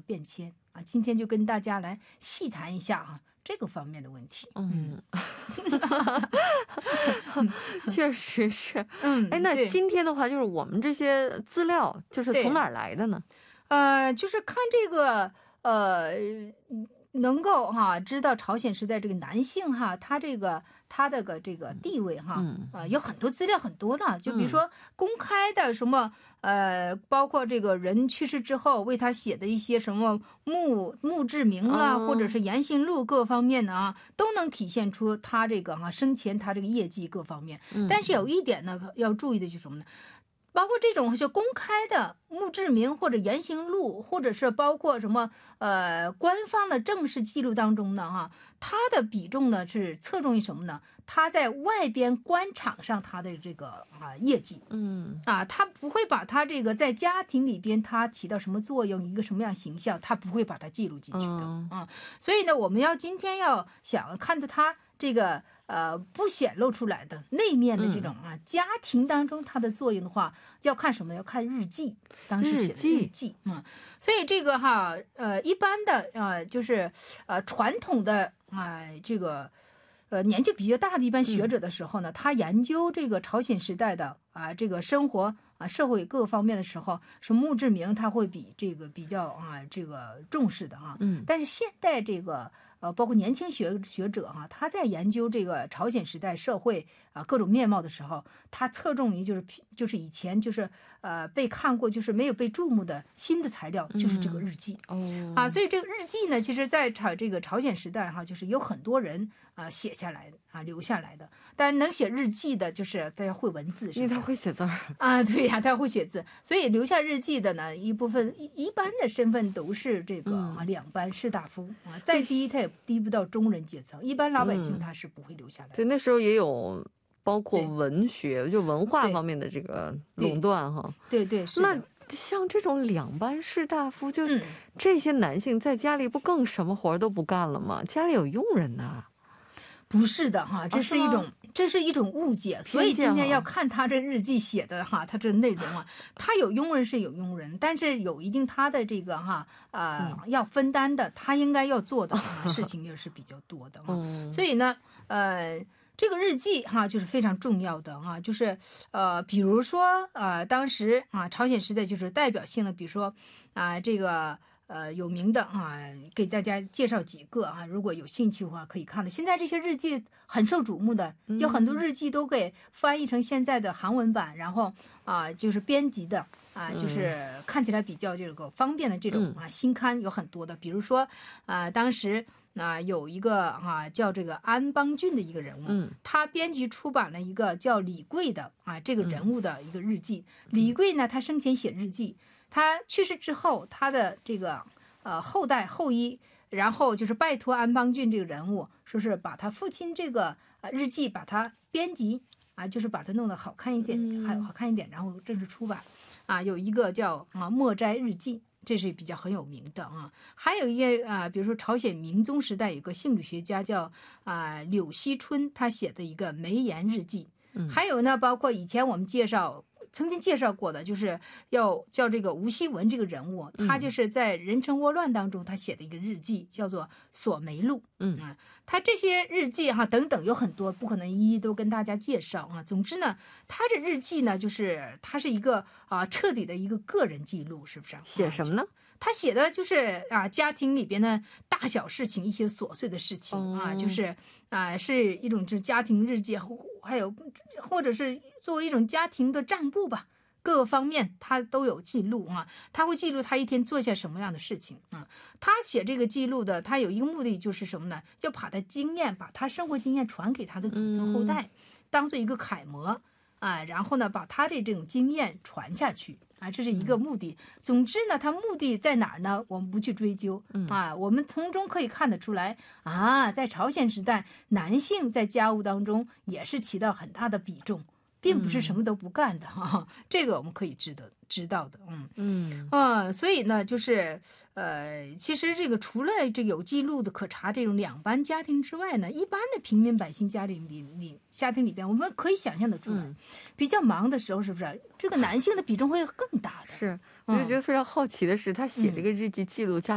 变迁啊。今天就跟大家来细谈一下啊这个方面的问题。 确实是。那对今天的话，就是我们这些资料就是从哪儿来的呢？ 就是看这个能够知道朝鲜时代这个男性他的这个地位有很多资料很多了，就比如说公开的什么包括这个人去世之后为他写的一些什么墓志铭啦，或者是言行录各方面的都能体现出他这个生前他这个业绩各方面。但是有一点呢要注意的就是什么呢？包括这种就公开的墓志铭或者言行录，或者是包括什么官方的正式记录当中呢它的比重呢是侧重于什么呢？它在外边官场上它的这个业绩，它不会把它这个在家庭里边它起到什么作用，一个什么样形象，它不会把它记录进去的所以呢，我们今天要想看到它这个不显露出来的内面的这种家庭当中它的作用的话，要看什么？要看日记，当时写的日记所以这个一般的就是传统的这个年纪比较大的一般学者的时候呢，他研究这个朝鲜时代的这个生活社会各方面的时候，是墓志铭他会比这个比较这个重视的但是现代这个包括年轻学者他在研究这个朝鲜时代社会各种面貌的时候，他侧重于就是以前就是被看过就是没有被注目的新的材料，就是这个日记所以这个日记呢，其实在这个朝鲜时代就是有很多人写下来留下来的。但能写日记的就是大家会文字， 因为他会写字对呀，他会写字，所以留下日记的呢，一部分一般的身份都是这个两班士大夫再低他也低不到中人阶层，一般老百姓他是不会留下来的。 对，那时候也有包括文学就文化方面的这个垄断对，是的。 那像这种两班士大夫，就这些男性在家里不更什么活都不干了吗？家里有佣人呐。 不是的这是一种误解，所以今天要看他这日记写的他这内容他有佣人是有佣人，但是有一定他的这个要分担的，他应该要做的事情也是比较多的所以呢这个日记就是非常重要的就是比如说当时朝鲜时代就是代表性的，比如说这个有名的给大家介绍几个如果有兴趣的话可以看的。现在这些日记很受瞩目的，有很多日记都给翻译成现在的韩文版，然后就是编辑的就是看起来比较这个方便的这种新刊有很多的。比如说当时有一个叫这个安邦俊的一个人物他编辑出版了一个叫李贵的这个人物的一个日记李贵呢，他生前写日记，他去世之后，他的这个后裔，然后就是拜托安邦俊这个人物，说是把他父亲这个日记把它编辑就是把它弄得好看一点，好看一点，然后正式出版有一个叫墨斋日记，这是比较很有名的还有一些比如说朝鲜明宗时代有个心理学家叫柳熙春，他写的一个梅岩日记还有呢包括以前我们曾经介绍过的，就是要叫这个吴锡文这个人物，他就是在壬辰倭乱当中他写的一个日记叫做索梅录他这些日记等等有很多，不可能一一都跟大家介绍总之呢，他这日记呢就是他是一个彻底的一个个人记录，是不是写什么呢？ 他写的就是家庭里边的大小事情，一些琐碎的事情就是是一种就是家庭日记，还有或者是作为一种家庭的账簿吧，各个方面他都有记录他会记录他一天做下什么样的事情他写这个记录的，他有一个目的就是什么呢？要把他生活经验传给他的子孙后代，当做一个楷模然后呢把他这种经验传下去这是一个目的。总之呢，他目的在哪儿呢？我们不去追究我们从中可以看得出来在朝鲜时代，男性在家务当中也是起到很大的比重，并不是什么都不干的这个我们可以知道的所以呢就是其实这个除了这个有记录的可查这种两班家庭之外呢，一般的平民百姓家庭里边我们可以想象得出来比较忙的时候，是不是这个男性的比重会更大的？ 是，我就觉得非常好奇的是他写这个日记记录家